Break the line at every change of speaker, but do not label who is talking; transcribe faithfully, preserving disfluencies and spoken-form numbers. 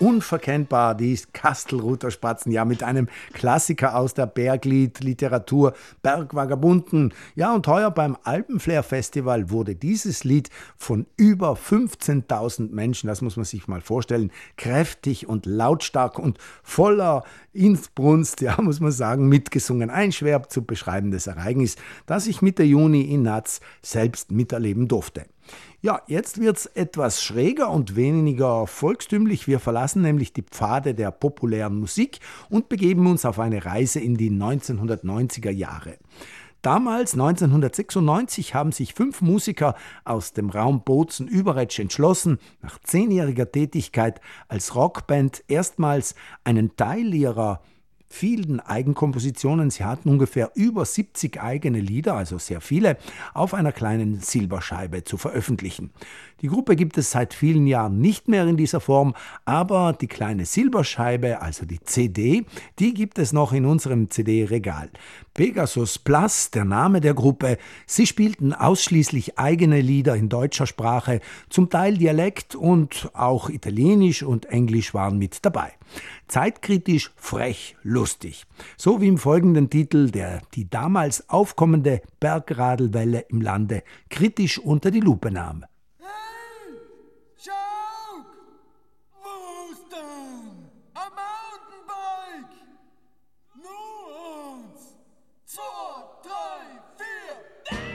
unverkennbar, die Kastelruther Spatzen, ja, mit einem Klassiker aus der Berglied-Literatur, Bergvagabunden. Ja, und heuer beim Alpenflair-Festival wurde dieses Lied von über fünfzehntausend Menschen, das muss man sich mal vorstellen, kräftig und lautstark und voller Inbrunst, ja, muss man sagen, mitgesungen. Ein schwer zu beschreibendes Ereignis, das ich Mitte Juni in Natz selbst miterleben durfte. Ja, jetzt wird's etwas schräger und weniger volkstümlich. Wir verlassen nämlich die Pfade der populären Musik und begeben uns auf eine Reise in die neunzehnhundertneunziger Jahre. Damals, neunzehnhundertsechsundneunzig, haben sich fünf Musiker aus dem Raum Bozen-Überetsch entschlossen, nach zehnjähriger Tätigkeit als Rockband erstmals einen Teil ihrer vielen Eigenkompositionen, sie hatten ungefähr über siebzig eigene Lieder, also sehr viele, auf einer kleinen Silberscheibe zu veröffentlichen. Die Gruppe gibt es seit vielen Jahren nicht mehr in dieser Form, aber die kleine Silberscheibe, also die C D, die gibt es noch in unserem C D-Regal. Pegasus Plus, der Name der Gruppe, sie spielten ausschließlich eigene Lieder in deutscher Sprache, zum Teil Dialekt und auch Italienisch und Englisch waren mit dabei. Zeitkritisch, frech, lustig. So wie im folgenden Titel, der die damals aufkommende Bergradelwelle im Lande kritisch unter die Lupe nahm.